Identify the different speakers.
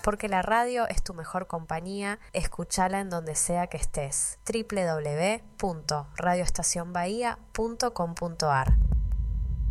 Speaker 1: Porque la radio es tu mejor compañía, escúchala en donde sea que estés. www.radioestacionbahía.com.ar